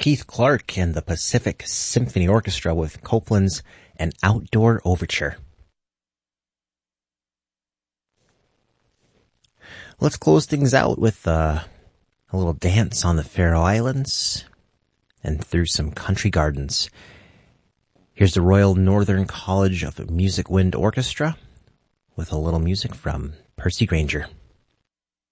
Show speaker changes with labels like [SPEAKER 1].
[SPEAKER 1] Keith Clark and the Pacific Symphony Orchestra with Copland's An Outdoor Overture. Let's close things out with a little dance on the Faroe Islands and through some country gardens. Here's the Royal Northern College of Music Wind Orchestra with a little music from Percy Grainger.